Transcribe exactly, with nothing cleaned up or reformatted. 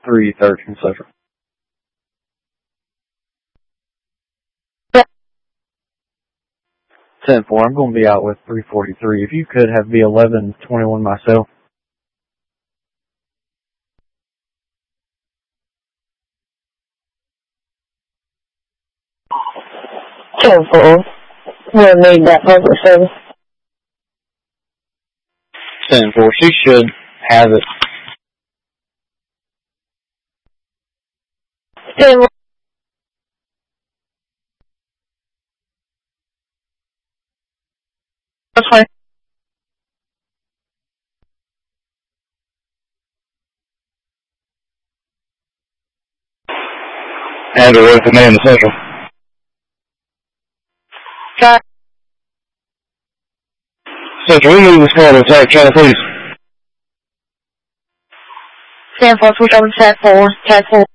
three thirteen Central. ten four, I'm going to be out with three forty-three. If you could have be eleven twenty-one myself. ten four. We'll need that public service. ten four, she should have it. ten four. That's fine. Andrew, where's the man in the Central? Got Central, we move this car to attack China, please. ten four, switch over to ten four, ten four.